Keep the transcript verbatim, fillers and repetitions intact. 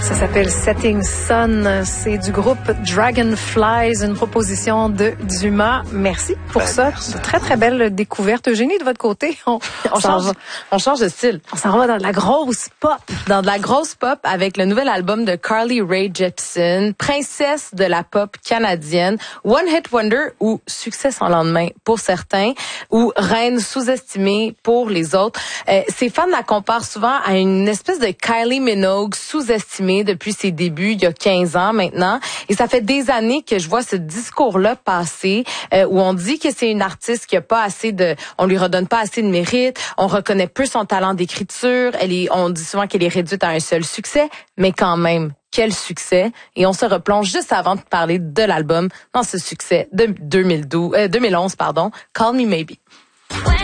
Ça s'appelle Setting Sun. C'est du groupe Dragonflies, une proposition de Dumas. Merci pour ben, ça. Merci. De très, très belle découverte. Eugénie, de votre côté, on, on, change, on change de style. On s'en va dans de la grosse pop. Dans de la grosse pop avec le nouvel album de Carly Rae Jepsen, princesse de la pop canadienne, One Hit Wonder ou succès sans lendemain pour certains, ou reine sous-estimée pour les autres. Euh, ses fans la comparent souvent à une espèce de Kylie Minogue sous-estimée depuis ses débuts, il y a quinze ans maintenant. Et ça fait des années que je vois ce discours-là passer, euh, où on dit que c'est une artiste qui a pas assez de, on lui redonne pas assez de mérite, on reconnaît peu son talent d'écriture, elle est, on dit souvent qu'elle est réduite à un seul succès, mais quand même, quel succès. Et on se replonge juste avant de parler de l'album dans ce succès de deux mille douze, euh, deux mille onze, pardon, Call Me Maybe.